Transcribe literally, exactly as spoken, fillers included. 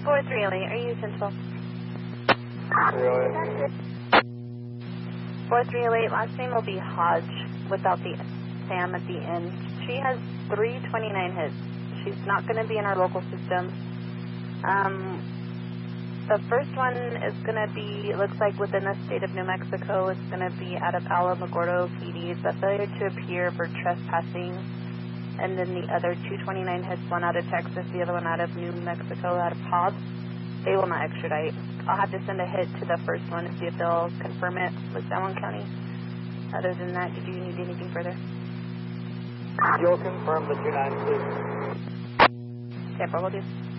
four three oh eight, are you Central? three oh eight. four three oh eight, last name will be Hodge, without the Sam at the end. She has three twenty-nine hits. She's not going to be in our local system. Um, the first one is going to be, it looks like within the state of New Mexico, it's going to be out of Alamogordo P D. It's a failure to appear for trespassing. And then the other two twenty-nine hits, one out of Texas, the other one out of New Mexico, out of Hobbs. They will not extradite. I'll have to send a hit to the first one to see if they'll confirm it with San Juan County. Other than that, did you need anything further? You'll confirm the two nine, please. Okay, will do.